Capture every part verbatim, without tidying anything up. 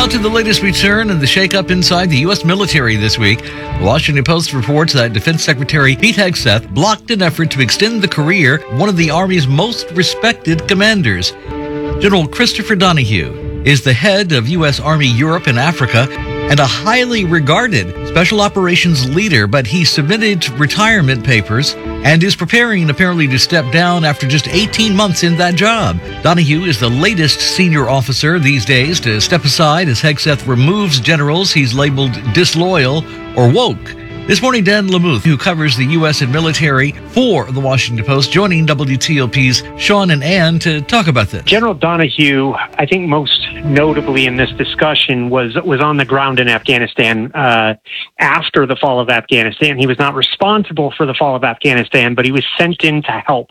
Now to the latest return and the shakeup inside the U S military this week. The Washington Post reports that Defense Secretary Pete Hegseth blocked an effort to extend the career of one of the Army's most respected commanders. General Christopher Donahue is the head of U S Army Europe and Africa and a highly regarded special operations leader, but he submitted retirement papers and is preparing apparently to step down after just eighteen months in that job. Donahue is the latest senior officer these days to step aside as Hegseth removes generals he's labeled disloyal or woke. This morning, Dan Lamuth, who covers the U S and military for the Washington Post, joining W T O P's Sean and Ann to talk about this. General Donahue, I think most notably in this discussion, was was on the ground in Afghanistan uh, after the fall of Afghanistan. He was not responsible for the fall of Afghanistan, but he was sent in to help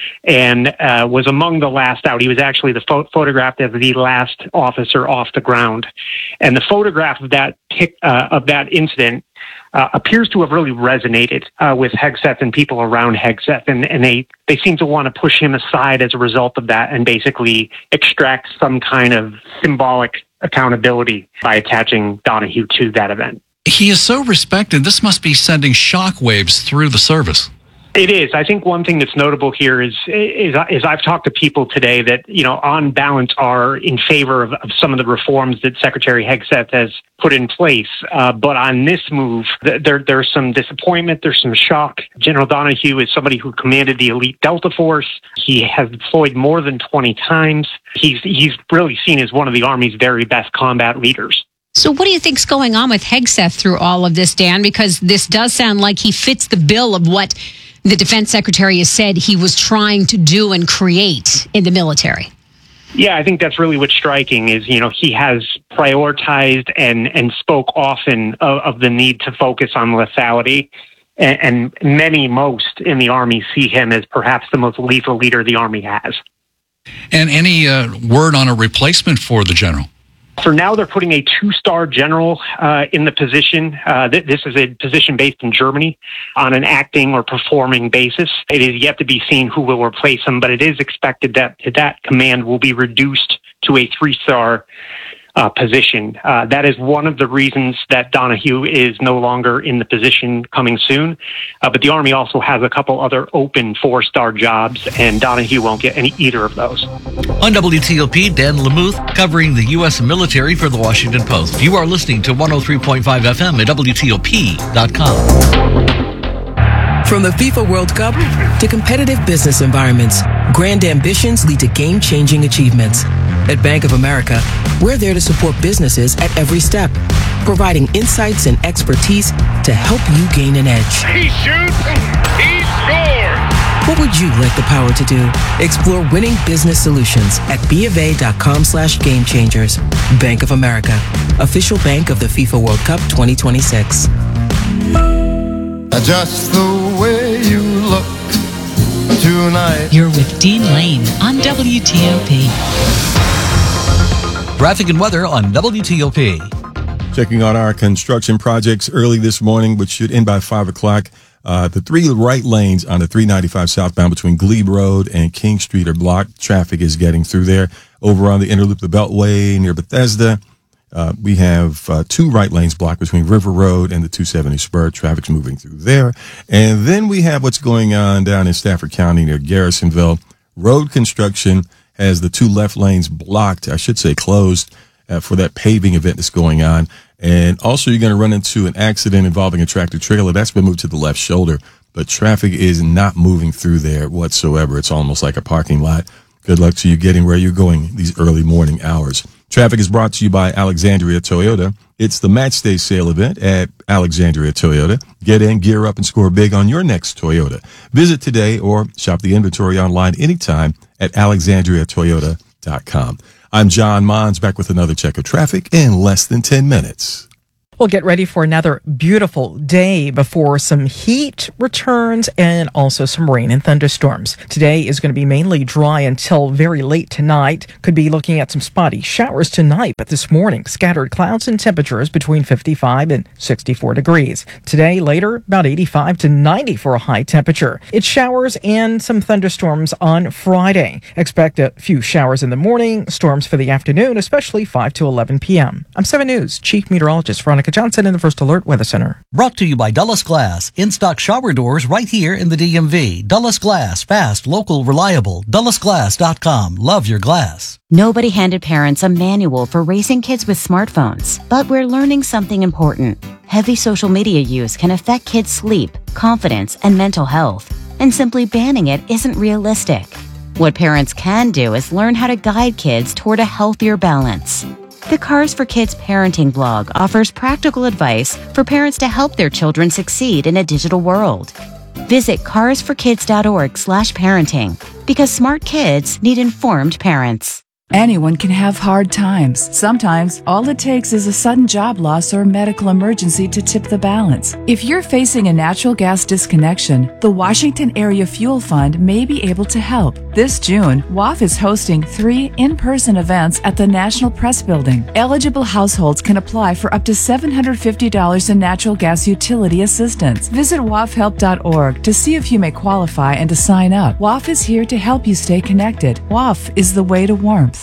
and uh, was among the last out. He was actually the pho- photographed as the last officer off the ground. And the photograph of that pic, uh, of that incident Uh, appears to have really resonated uh, with Hegseth and people around Hegseth, and, and they, they seem to want to push him aside as a result of that and basically extract some kind of symbolic accountability by attaching Donahue to that event. He is so respected, this must be sending shockwaves through the service. It is. I think one thing that's notable here is, is, is I've talked to people today that, you know, on balance are in favor of, of some of the reforms that Secretary Hegseth has put in place. Uh, but on this move, there, there's some disappointment. There's some shock. General Donahue is somebody who commanded the elite Delta Force. He has deployed more than twenty times. He's, he's really seen as one of the Army's very best combat leaders. So what do you think's going on with Hegseth through all of this, Dan? Because this does sound like he fits the bill of what the defense secretary has said he was trying to do and create in the military. Yeah, I think that's really what's striking is, you know, he has prioritized and, and spoke often of, of the need to focus on lethality. And, and many, most in the Army see him as perhaps the most lethal leader the Army has. And any uh, word on a replacement for the general? For now, they're putting a two-star general uh, in the position. Uh, th- this is a position based in Germany on an acting or performing basis. It is yet to be seen who will replace him, but it is expected that that command will be reduced to a three-star uh, position. Uh, that is one of the reasons that Donahue is no longer in the position coming soon. Uh, but the Army also has a couple other open four-star jobs, and Donahue won't get any either of those. On W T O P, Dan Lamuth covering the U S military for the Washington Post. You are listening to one oh three point five F M at W T O P dot com. From the FIFA World Cup to competitive business environments, grand ambitions lead to game-changing achievements. At Bank of America, we're there to support businesses at every step, providing insights and expertise to help you gain an edge. He shoots, he scores! What would you like the power to do? Explore winning business solutions at BofA.com slash game changers. Bank of America, official bank of the FIFA World Cup twenty twenty-six. Just the way you look tonight. You're with Dean Lane on W T O P. Traffic and weather on W T O P. Checking on our construction projects early this morning, which should end by five o'clock. Uh, the three right lanes on the three ninety-five southbound between Glebe Road and King Street are blocked. Traffic is getting through there. Over on the Interloop, the Beltway near Bethesda, uh, we have uh, two right lanes blocked between River Road and the two seventy spur. Traffic's moving through there. And then we have what's going on down in Stafford County near Garrisonville. Road construction has the two left lanes blocked, I should say closed, uh, for that paving event that's going on. And also you're going to run into an accident involving a tractor trailer. That's been moved to the left shoulder, but traffic is not moving through there whatsoever. It's almost like a parking lot. Good luck to you getting where you're going these early morning hours. Traffic is brought to you by Alexandria Toyota. It's the Match Day sale event at Alexandria Toyota. Get in, gear up, and score big on your next Toyota. Visit today or shop the inventory online anytime at alexandria toyota dot com. I'm John Mons, back with another check of traffic in less than ten minutes. We'll get ready for another beautiful day before some heat returns and also some rain and thunderstorms. Today is going to be mainly dry until very late tonight. Could be looking at some spotty showers tonight, but this morning, scattered clouds and temperatures between fifty-five and sixty-four degrees. Today, later, about eighty-five to ninety for a high temperature. It's showers and some thunderstorms on Friday. Expect a few showers in the morning, storms for the afternoon, especially five to eleven p.m. I'm seven News Chief Meteorologist Veronica Johnson in the First Alert Weather Center. Brought to you by Dulles Glass. In-stock shower doors right here in the D M V. Dulles Glass. Fast, local, reliable. Dulles Glass dot com. Love your glass. Nobody handed parents a manual for raising kids with smartphones, but we're learning something important. Heavy social media use can affect kids' sleep, confidence, and mental health, and simply banning it isn't realistic. What parents can do is learn how to guide kids toward a healthier balance. The Cars for Kids parenting blog offers practical advice for parents to help their children succeed in a digital world. Visit cars for kids dot org slash parenting because smart kids need informed parents. Anyone can have hard times. Sometimes, all it takes is a sudden job loss or medical emergency to tip the balance. If you're facing a natural gas disconnection, the Washington Area Fuel Fund may be able to help. This June, W A F is hosting three in-person events at the National Press Building. Eligible households can apply for up to seven hundred fifty dollars in natural gas utility assistance. Visit W A F help dot org to see if you may qualify and to sign up. W A F is here to help you stay connected. W A F is the way to warmth.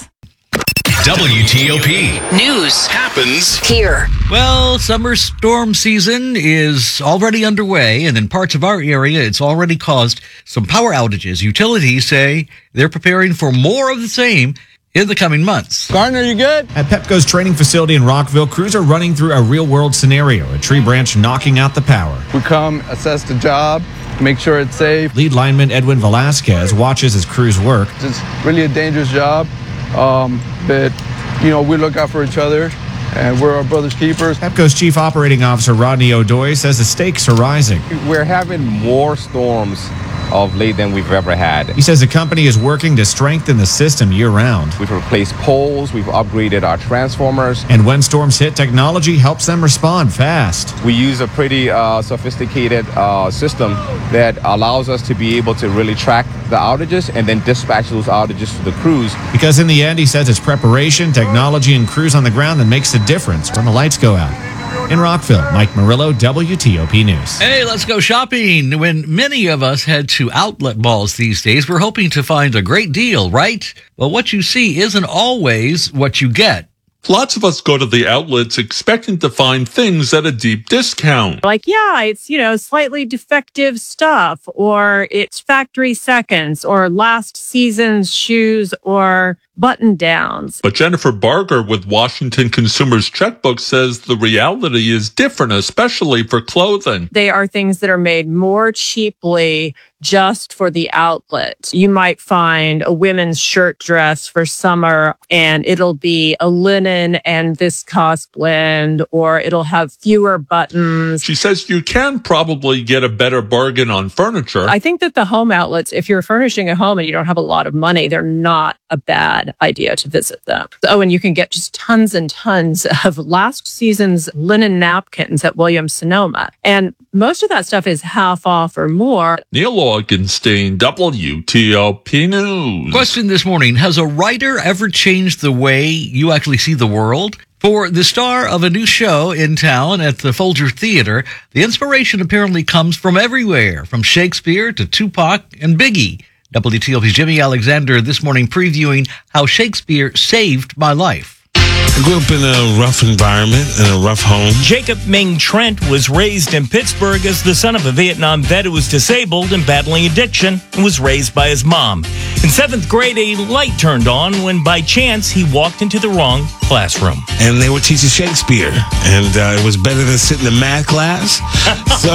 W T O P News happens here. Well, summer storm season is already underway, and in parts of our area, it's already caused some power outages. Utilities say they're preparing for more of the same in the coming months. Gardner, you good? At Pepco's training facility in Rockville, crews are running through a real-world scenario, a tree branch knocking out the power. We come, assess the job, make sure it's safe. Lead lineman Edwin Velasquez watches as crews work. It's really a dangerous job. Um, but, you know, we look out for each other, and we're our brother's keepers. Pepco's Chief Operating Officer Rodney O'Doy says the stakes are rising. We're having more storms of late than we've ever had. He says the company is working to strengthen the system year-round. We've replaced poles, we've upgraded our transformers. And when storms hit, technology helps them respond fast. We use a pretty uh, sophisticated uh, system that allows us to be able to really track the outages and then dispatch those outages to the crews. Because in the end, he says it's preparation, technology, and crews on the ground that makes the difference when the lights go out. In Rockville, Mike Murillo, W T O P News. Hey, let's go shopping. When many of us head to outlet malls these days, we're hoping to find a great deal, right? Well, what you see isn't always what you get. Lots of us go to the outlets expecting to find things at a deep discount. Like, yeah, it's, you know, slightly defective stuff, or it's factory seconds, or last season's shoes, or button downs. But Jennifer Barger with Washington Consumers Checkbook says the reality is different, especially for clothing. They are things that are made more cheaply just for the outlet. You might find a women's shirt dress for summer and it'll be a linen and viscose blend, or it'll have fewer buttons. She says you can probably get a better bargain on furniture. I think that the home outlets, if you're furnishing a home and you don't have a lot of money, they're not a bad idea to visit them. Oh, and you can get just tons and tons of last season's linen napkins at Williams-Sonoma. And most of that stuff is half off or more. Neil Augenstein, W T O P News. Question this morning: has a writer ever changed the way you actually see the world? For the star of a new show in town at the Folger Theater, the inspiration apparently comes from everywhere, from Shakespeare to Tupac and Biggie. W T O P's Jimmy Alexander this morning previewing how Shakespeare saved my life. I grew up in a rough environment, in a rough home. Jacob Ming Trent was raised in Pittsburgh as the son of a Vietnam vet who was disabled and battling addiction and was raised by his mom. In seventh grade, a light turned on when by chance he walked into the wrong classroom. And they were teaching Shakespeare, and uh, it was better than sitting in math class. So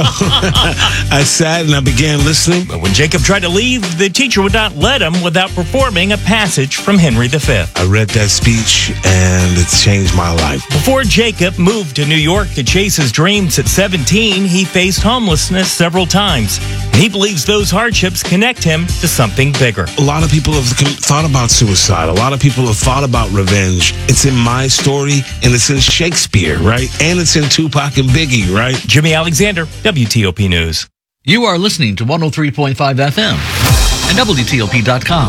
I sat and I began listening. But when Jacob tried to leave, the teacher would not let him without performing a passage from Henry the Fifth. I read that speech, and the it's changed my life. Before Jacob moved to New York to chase his dreams at seventeen, he faced homelessness several times. And he believes those hardships connect him to something bigger. A lot of people have thought about suicide. A lot of people have thought about revenge. It's in my story, and it's in Shakespeare, right? And it's in Tupac and Biggie, right? Jimmy Alexander, W T O P News. You are listening to one oh three point five F M and W T O P dot com.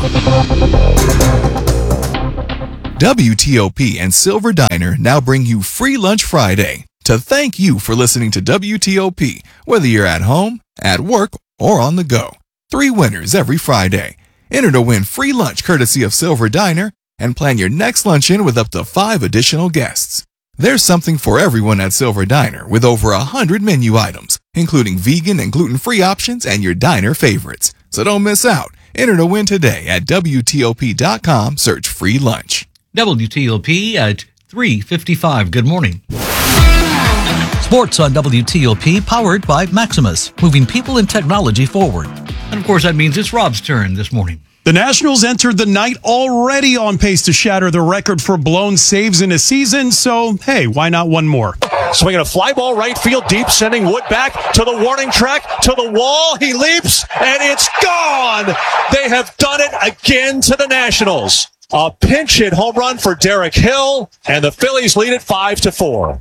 W T O P and Silver Diner now bring you Free Lunch Friday to thank you for listening to W T O P, whether you're at home, at work, or on the go. Three winners every Friday. Enter to win free lunch courtesy of Silver Diner and plan your next luncheon with up to five additional guests. There's something for everyone at Silver Diner with over a hundred menu items, including vegan and gluten-free options and your diner favorites. So don't miss out. Enter to win today at W T O P dot com. Search free lunch. W T O P at three fifty-five. Good morning. Sports on W T O P, powered by Maximus, moving people and technology forward. And of course, that means it's Rob's turn this morning. The Nationals entered the night already on pace to shatter the record for blown saves in a season, so hey, why not one more? Swinging a fly ball right field deep, sending Wood back to the warning track, to the wall. He leaps, and it's gone! They have done it again to the Nationals. A pinch hit home run for Derek Hill, and the Phillies lead it five to four.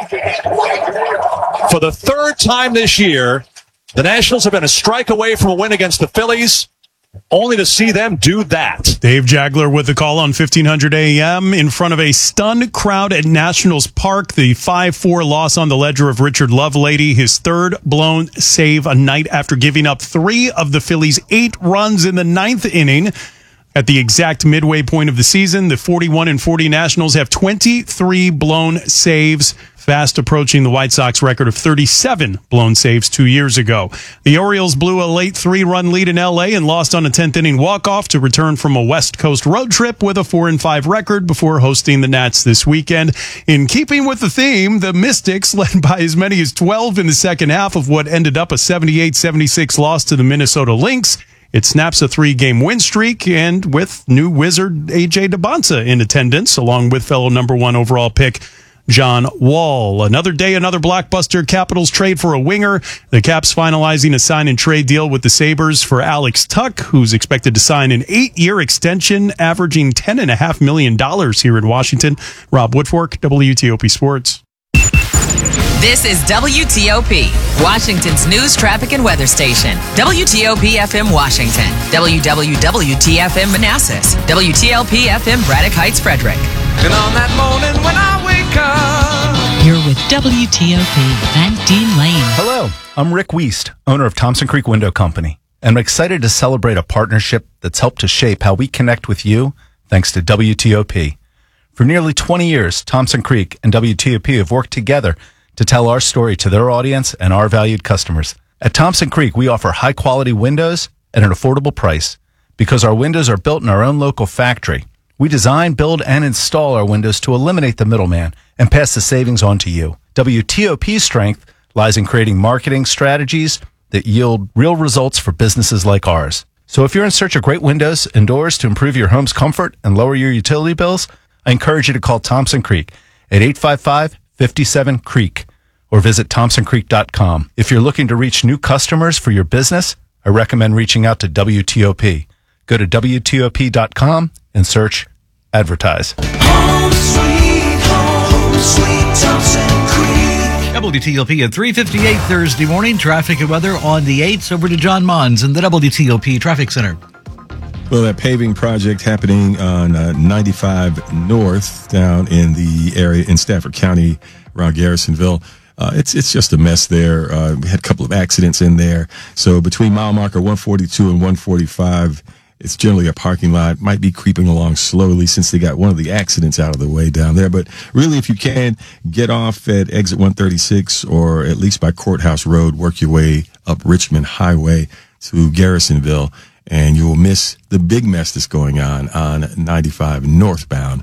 For the third time this year, the Nationals have been a strike away from a win against the Phillies, only to see them do that. Dave Jagler with the call on fifteen hundred A M in front of a stunned crowd at Nationals Park. The five four loss on the ledger of Richard Lovelady, his third blown save a night after giving up three of the Phillies' eight runs in the ninth inning. At the exact midway point of the season, the forty-one and forty Nationals have twenty-three blown saves, fast approaching the White Sox record of thirty-seven blown saves two years ago. The Orioles blew a late three-run lead in L A and lost on a tenth inning walk-off to return from a West Coast road trip with a four and five record before hosting the Nats this weekend. In keeping with the theme, the Mystics led by as many as twelve in the second half of what ended up a seventy-eight seventy-six loss to the Minnesota Lynx. It snaps a three-game win streak, and with new Wizard A J DeBonsa in attendance, along with fellow number one overall pick John Wall. Another day, another blockbuster Capitals trade for a winger. The Caps finalizing a sign-and-trade deal with the Sabres for Alex Tuck, who's expected to sign an eight-year extension, averaging ten point five million dollars here in Washington. Rob Woodfork, W T O P Sports. This is W T O P, Washington's news, traffic, and weather station. W T O P F M Washington, W W W T F M Manassas, W T L P F M Braddock Heights, Frederick. And on that morning when I wake up, you're with W T O P and Dean Lane. Hello, I'm Rick Wiest, owner of Thompson Creek Window Company, and I'm excited to celebrate a partnership that's helped to shape how we connect with you thanks to W T O P. For nearly twenty years, Thompson Creek and W T O P have worked together to tell our story to their audience and our valued customers. At Thompson Creek, we offer high-quality windows at an affordable price. Because our windows are built in our own local factory, we design, build, and install our windows to eliminate the middleman and pass the savings on to you. W T O P's strength lies in creating marketing strategies that yield real results for businesses like ours. So if you're in search of great windows and doors to improve your home's comfort and lower your utility bills, I encourage you to call Thompson Creek at eight five five, five seven, creek or visit thompson creek dot com. If you're looking to reach new customers for your business, I recommend reaching out to W T O P. Go to W T O P dot com and search advertise. home sweet home, sweet Thompson Creek. W T O P at three fifty-eight Thursday morning. Traffic and weather on the eights. Over to John Mons in the W T O P Traffic Center. Well, that paving project happening on uh, ninety-five North down in the area in Stafford County around Garrisonville. Uh, it's it's just a mess there. Uh, we had a couple of accidents in there. So between mile marker one forty-two and one forty-five, it's generally a parking lot. Might be creeping along slowly since they got one of the accidents out of the way down there. But really, if you can, get off at exit one thirty-six or at least by Courthouse Road, work your way up Richmond Highway to Garrisonville, and you will miss the big mess that's going on on ninety-five northbound.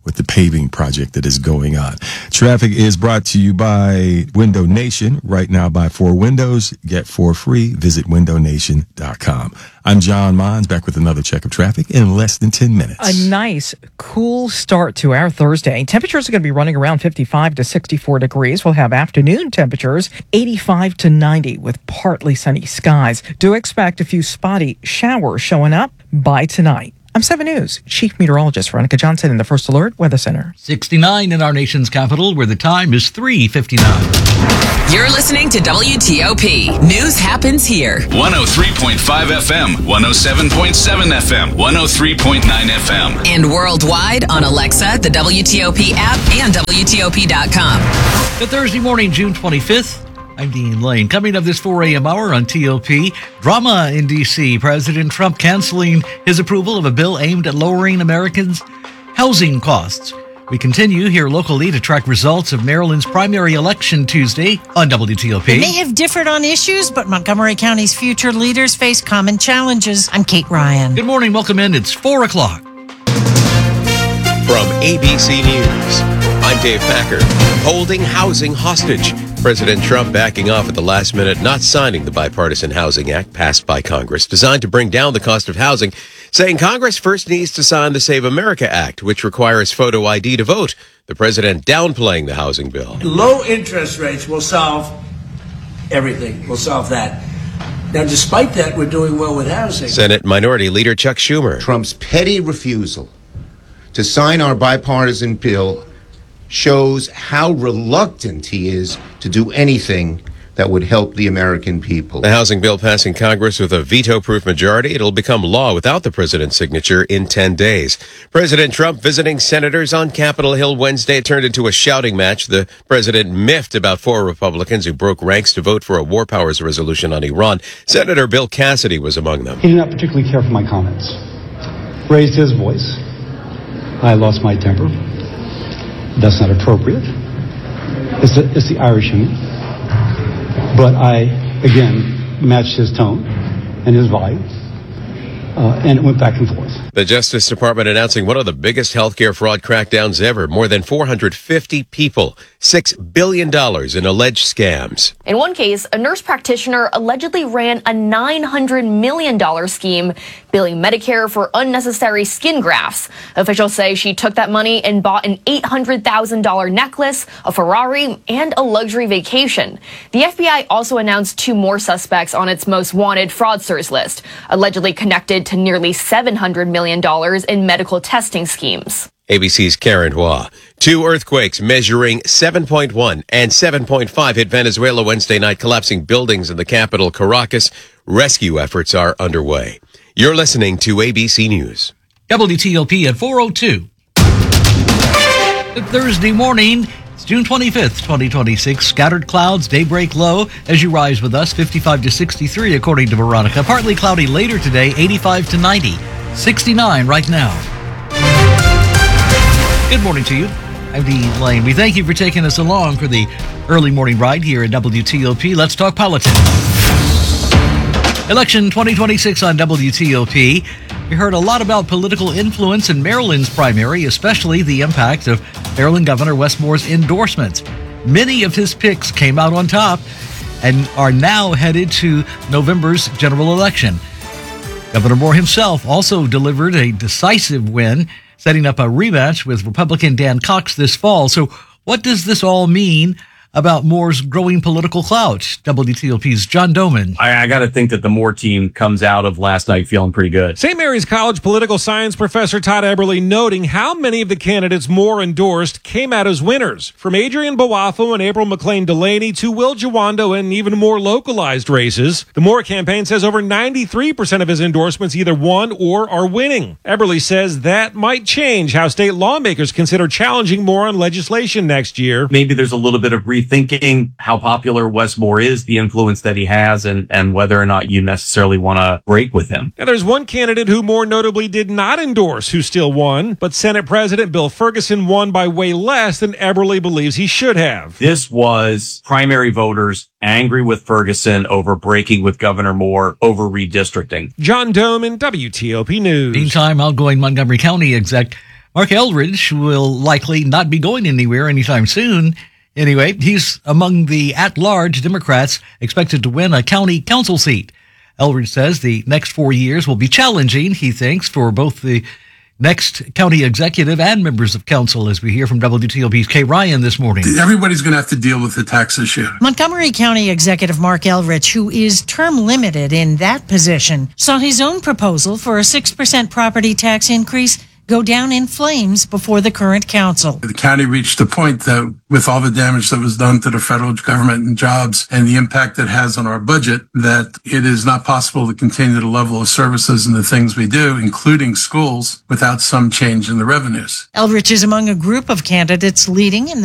with the paving project that is going on. Traffic is brought to you by Window Nation. Right now, buy four windows, get four free. Visit window nation dot com. I'm John Mons, back with another check of traffic in less than ten minutes. A nice, cool start to our Thursday. Temperatures are going to be running around fifty-five to sixty-four degrees. We'll have afternoon temperatures eighty-five to ninety with partly sunny skies. Do expect a few spotty showers showing up by tonight. I'm seven News Chief Meteorologist Veronica Johnson in the First Alert Weather Center. sixty-nine in our nation's capital, where the time is three fifty-nine. You're listening to W T O P. News happens here. one oh three point five F M, one oh seven point seven F M, one oh three point nine F M. And worldwide on Alexa, the W T O P app, and W T O P dot com. The Thursday morning, June twenty-fifth. I'm Dean Lane. Coming up this four a.m. hour on T O P, drama in D C. President Trump canceling his approval of a bill aimed at lowering Americans' housing costs. We continue here locally to track results of Maryland's primary election Tuesday on W T O P. They may have differed on issues, but Montgomery County's future leaders face common challenges. I'm Kate Ryan. Good morning. Welcome in. It's four o'clock. From A B C News, I'm Dave Packer. Holding housing hostage. President Trump backing off at the last minute, not signing the Bipartisan Housing Act passed by Congress, designed to bring down the cost of housing, saying Congress first needs to sign the Save America Act, which requires photo I D to vote. The president downplaying the housing bill. Low interest rates will solve everything. We'll solve that. Now, despite that, we're doing well with housing. Senate Minority Leader Chuck Schumer. Trump's petty refusal to sign our bipartisan bill shows how reluctant he is to do anything that would help the American people. The housing bill passing Congress with a veto-proof majority. It'll become law without the president's signature in ten days. President Trump visiting senators on Capitol Hill Wednesday. It turned into a shouting match. The president miffed about four Republicans who broke ranks to vote for a war powers resolution on Iran. Senator Bill Cassidy was among them. He did not particularly care for my comments. Raised his voice. I lost my temper. That's not appropriate. It's the, it's the Irish in me. But I, again, matched his tone and his volume, uh, and it went back and forth. The Justice Department announcing one of the biggest healthcare fraud crackdowns ever. More than four hundred fifty people, six billion dollars in alleged scams. In one case, a nurse practitioner allegedly ran a nine hundred million dollars scheme, billing Medicare for unnecessary skin grafts. Officials say she took that money and bought an eight hundred thousand dollars necklace, a Ferrari, and a luxury vacation. The F B I also announced two more suspects on its most wanted fraudsters list, allegedly connected to nearly seven hundred million dollars in medical testing schemes. A B C's Karen Hua. Two earthquakes measuring seven point one and seven point five hit Venezuela Wednesday night, collapsing buildings in the capital, Caracas. Rescue efforts are underway. You're listening to A B C News. W T O P at four oh two. Thursday morning, it's June twenty-fifth, twenty twenty-six. Scattered clouds, daybreak low as you rise with us, fifty-five to sixty-three according to Veronica. Partly cloudy later today, eighty-five to ninety. sixty-nine right now. Good morning to you. I'm Dean Lane. We thank you for taking us along for the early morning ride here at W T O P. Let's talk politics. Election twenty twenty-six on W T O P. We heard a lot about political influence in Maryland's primary, especially the impact of Maryland Governor Wes Moore's endorsements. Many of his picks came out on top and are now headed to November's general election. Governor Moore himself also delivered a decisive win, setting up a rematch with Republican Dan Cox this fall. So what does this all mean about Moore's growing political clout? W T O P's John Doman. I, I got to think that the Moore team comes out of last night feeling pretty good. Saint Mary's College political science professor Todd Eberly noting how many of the candidates Moore endorsed came out as winners, from Adrian Boafo and April McLean Delaney to Will Jawando and even more localized races. The Moore campaign says over ninety-three percent of his endorsements either won or are winning. Eberly says that might change how state lawmakers consider challenging Moore on legislation next year. Maybe there's a little bit of re- thinking how popular Wes Moore is, the influence that he has, and, and whether or not you necessarily want to break with him. Now, there's one candidate who Moore notably did not endorse who still won, but Senate President Bill Ferguson won by way less than Eberly believes he should have. This was primary voters angry with Ferguson over breaking with Governor Moore over redistricting. John Doman, W T O P News. Meantime, outgoing Montgomery County exec Mark Eldridge will likely not be going anywhere anytime soon. Anyway, he's among the at-large Democrats expected to win a county council seat. Eldridge says the next four years will be challenging, he thinks, for both the next county executive and members of council, as we hear from W T O P's Kay Ryan this morning. Everybody's going to have to deal with the tax issue. Montgomery County Executive Mark Eldridge, who is term limited in that position, saw his own proposal for a six percent property tax increase go down in flames before the current council. The county reached a point that with all the damage that was done to the federal government and jobs and the impact it has on our budget, that it is not possible to continue the level of services and the things we do, including schools, without some change in the revenues. Eldridge is among a group of candidates leading in the